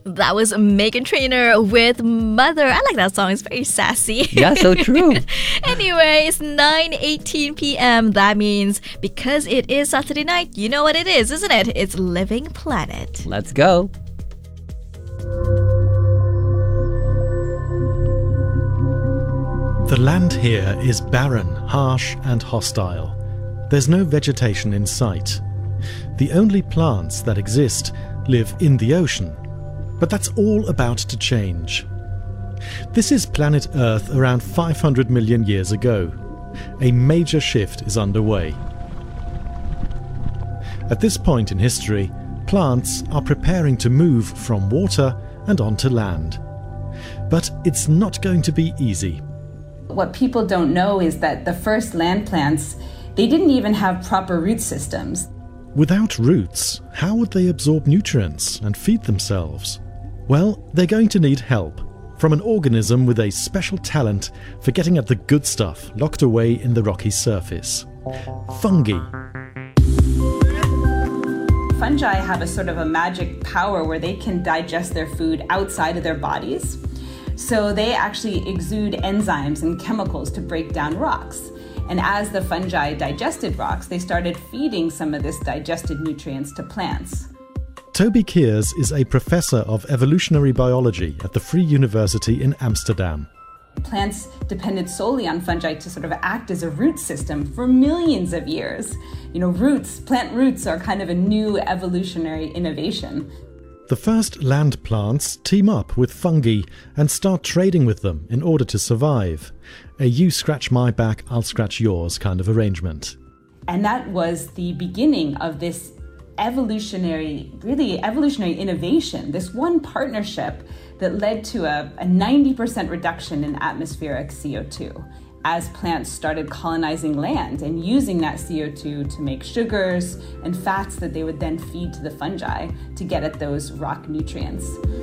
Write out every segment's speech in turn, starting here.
That was Meghan Trainor with Mother. I like that song. It's very sassy. Yeah, so true. Anyway, it's 9:18 p.m. That means because it is Saturday night, you know what it is, isn't it? It's Living Planet. Let's go. The land here is barren, harsh and hostile. There's no vegetation in sight. The only plants that exist live in the ocean. But that's all about to change. This is planet Earth around 500 million years ago. A major shift is underway. At this point in history, plants are preparing to move from water and onto land. But it's not going to be easy. What people don't know is that the first land plants, they didn't even have proper root systems. Without roots, how would they absorb nutrients and feed themselves? Well, they're going to need help from an organism with a special talent for getting at the good stuff locked away in the rocky surface. Fungi. Fungi have a sort of a magic power where they can digest their food outside of their bodies. So they actually exude enzymes and chemicals to break down rocks. And as the fungi digested rocks, they started feeding some of this digested nutrients to plants. Toby Keers is a professor of evolutionary biology at the Free University in Amsterdam. Plants depended solely on fungi to sort of act as a root system for millions of years. Plant roots are kind of a new evolutionary innovation. The first land plants team up with fungi and start trading with them in order to survive. A you scratch my back, I'll scratch yours kind of arrangement. And that was the beginning of this evolutionary innovation, this one partnership that led to a 90% reduction in atmospheric CO2 as plants started colonizing land and using that CO2 to make sugars and fats that they would then feed to the fungi to get at those rock nutrients.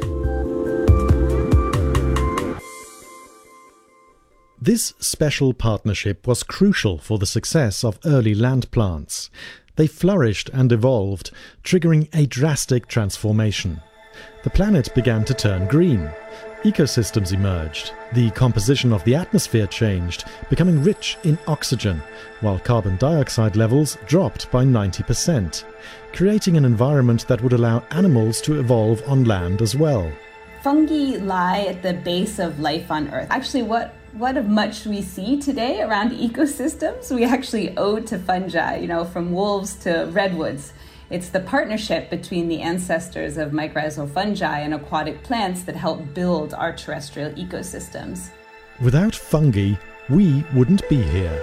This special partnership was crucial for the success of early land plants. They flourished and evolved, triggering a drastic transformation. The planet began to turn green. Ecosystems emerged. The composition of the atmosphere changed, becoming rich in oxygen, while carbon dioxide levels dropped by 90%, creating an environment that would allow animals to evolve on land as well. Fungi lie at the base of life on Earth. Actually, what of much we see today around ecosystems, we actually owe to fungi, from wolves to redwoods. It's the partnership between the ancestors of mycorrhizal fungi and aquatic plants that help build our terrestrial ecosystems. Without fungi, we wouldn't be here.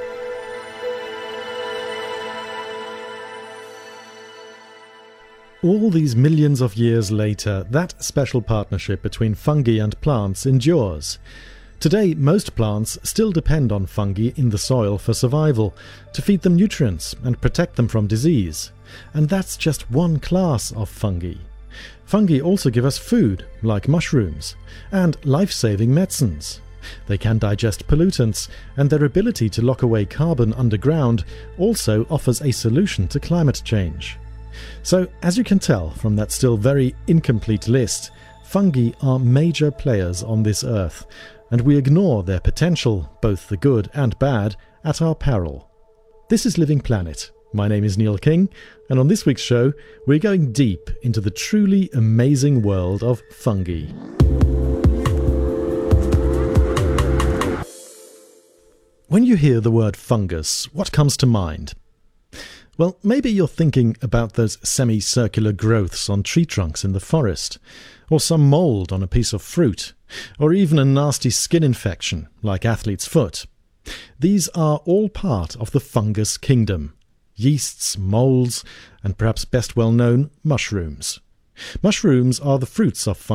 All these millions of years later, that special partnership between fungi and plants endures. Today, most plants still depend on fungi in the soil for survival, to feed them nutrients and protect them from disease. And that's just one class of fungi. Fungi also give us food, like mushrooms, and life-saving medicines. They can digest pollutants, and their ability to lock away carbon underground also offers a solution to climate change. So, as you can tell from that still very incomplete list, fungi are major players on this earth, and we ignore their potential, both the good and bad, at our peril. This is Living Planet. My name is Neil King, and on this week's show, we're going deep into the truly amazing world of fungi. When you hear the word fungus, what comes to mind? Well, maybe you're thinking about those semicircular growths on tree trunks in the forest, or some mold on a piece of fruit, or even a nasty skin infection like athlete's foot. These are all part of the fungus kingdom. Yeasts, molds, and perhaps best well known, mushrooms. Mushrooms are the fruits of fungi.